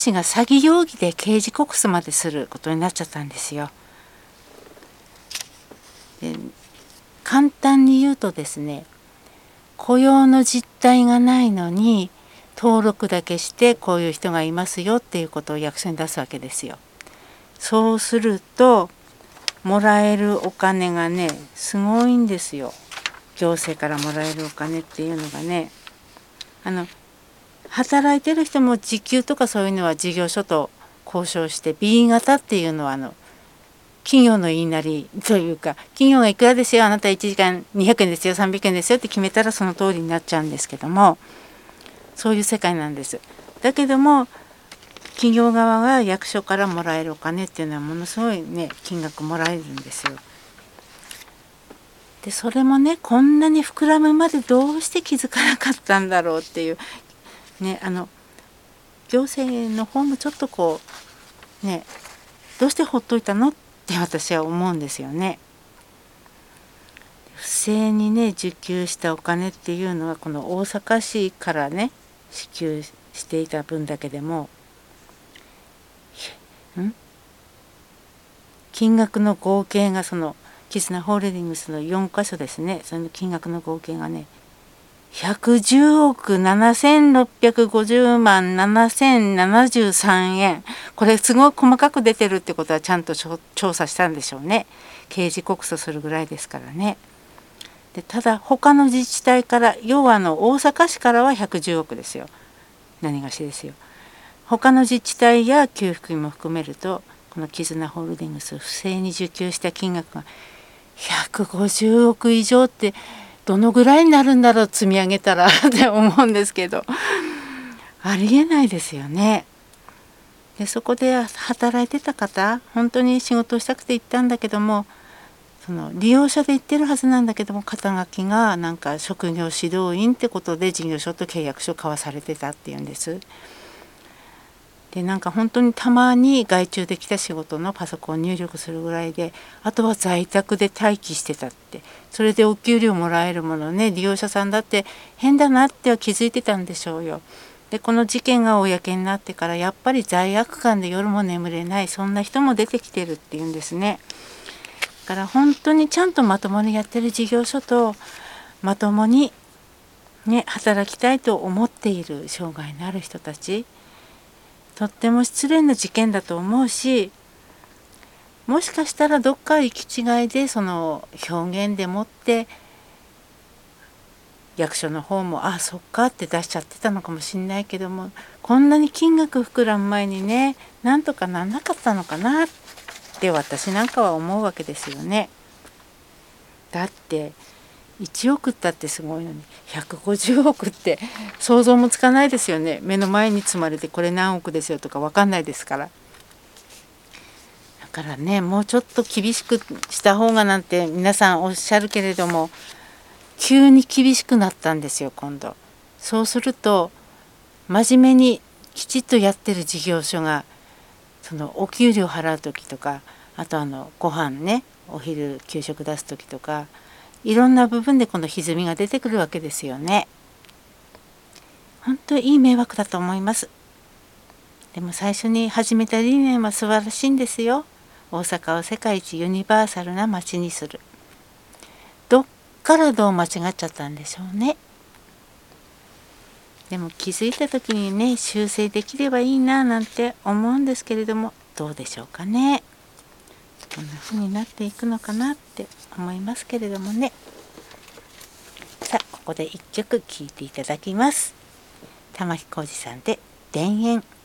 私が詐欺容疑で刑事告訴まですることになっちゃったんですよ。で、簡単に言うとですね、雇用の実態がないのに登録だけしてこういう人がいますよっていうことを役所に出すわけですよ。そうするともらえるお金がねすごいんですよ。行政からもらえるお金っていうのがね、働いてる人も時給とかそういうのは事業所と交渉して B 型っていうのは企業の言いなりというか、企業がいくらですよ、あなた1時間200円ですよ300円ですよって決めたらその通りになっちゃうんですけども、そういう世界なんです。だけども企業側が役所からもらえるお金っていうのはものすごいね金額もらえるんですよ。でそれもねこんなに膨らむまでどうして気づかなかったんだろうっていうね、行政の方もちょっとこうねどうしてほっといたのって私は思うんですよね。不正にね受給したお金っていうのはこの大阪市からね支給していた分だけでも金額の合計がその絆ホールディングスの4か所ですね、その金額の合計がね110億7650万7073円。これすごい細かく出てるってことはちゃんと調査したんでしょうね。刑事告訴するぐらいですからね。でただ他の自治体から要は大阪市からは110億ですよ。何がしですよ。他の自治体や給付金も含めるとこの絆ホールディングス不正に受給した金額が150億以上ってどのぐらいになるんだろう積み上げたらって思うんですけど、ありえないですよね。でそこで働いてた方本当に仕事をしたくて行ったんだけどもその利用者で行ってるはずなんだけども肩書きがなんか職業指導員ってことで事業所と契約書交わされてたっていうんです。でなんか本当にたまに外注できた仕事のパソコン入力するぐらいであとは在宅で待機してたって、それでお給料もらえるものね利用者さんだって変だなっては気づいてたんでしょうよ。でこの事件が公になってからやっぱり罪悪感で夜も眠れないそんな人も出てきてるっていうんですね。だから本当にちゃんとまともにやってる事業所とまともにね働きたいと思っている障害のある人たち、とっても失礼な事件だと思うし、もしかしたらどっか行き違いでその表現でもって役所の方もあそっかって出しちゃってたのかもしれないけども、こんなに金額膨らむ前にねなんとかなんなかったのかなって私なんかは思うわけですよね。だって1億ったってすごいのに150億って想像もつかないですよね。目の前に積まれてこれ何億ですよとか分かんないですから。だからねもうちょっと厳しくした方がなんて皆さんおっしゃるけれども急に厳しくなったんですよ今度。そうすると真面目にきちっとやってる事業所がそのお給料払う時とかあとご飯ねお昼給食出す時とかいろんな部分でこの歪みが出てくるわけですよね。本当にいい迷惑だと思います。でも最初に始めた理念は素晴らしいんですよ。大阪を世界一ユニバーサルな街にする。どっからどう間違っちゃったんでしょうね。でも気づいた時にね修正できればいいななんて思うんですけれどもどうでしょうかね。こんな風になっていくのかなって思いますけれどもね。さあここで一曲聴いていただきます。玉置浩二さんで田園。